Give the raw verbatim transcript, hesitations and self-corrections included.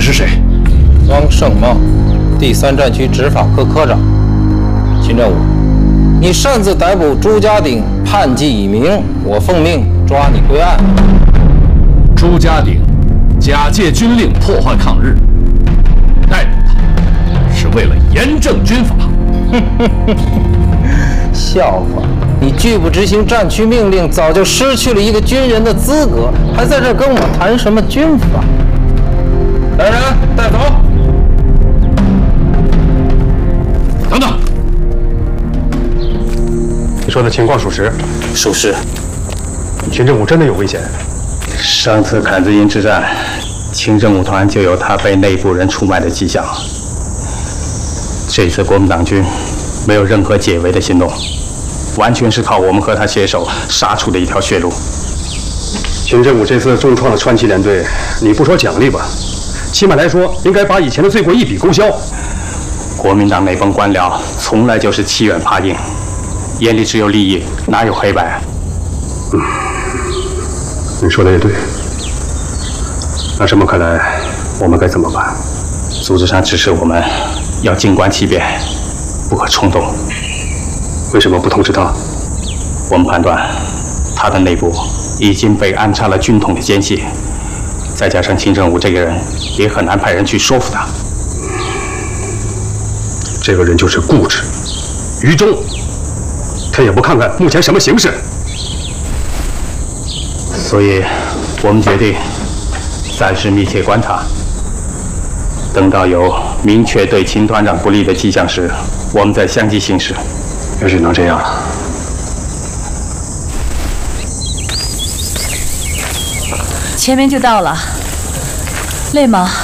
是谁？ 汪胜茂，第三战区执法科科长。秦振武，你擅自逮捕朱家鼎，叛纪已明，我奉命抓你归案。 朱家鼎假借军令破坏抗日，逮捕他是为了严正军法。 笑话！你拒不执行战区命令，早就失去了一个军人的资格，还在这跟我谈什么军法？来人，带走！ 等等， 你说的情况属实？ 属实。 秦振武真的有危险？ 上次坎子营之战，清政务团就有他被内部人出卖的迹象。这次国民党军没有任何解围的行动，完全是靠我们和他携手杀出的一条血路。 秦振武这次重创了川崎联队，你不说奖励吧，起码来说应该把以前的罪过一笔勾销。 国民党那帮官僚从来就是欺软怕硬，眼里只有利益，哪有黑白？ 嗯，你说的也对。那这么看来，我们该怎么办？ 组织上指示我们要静观其变，不可冲动。 为什么不通知他？ 我们判断，他的内部已经被安插了军统的奸细，再加上秦振武这个人，也很难派人去说服他。 这个人就是固执、愚忠，他也不看看目前什么形势。 所以，我们决定暂时密切观察，等到有明确对秦团长不利的迹象时，我们再相继行事。 也只能这样了。 前面就到了，累吗？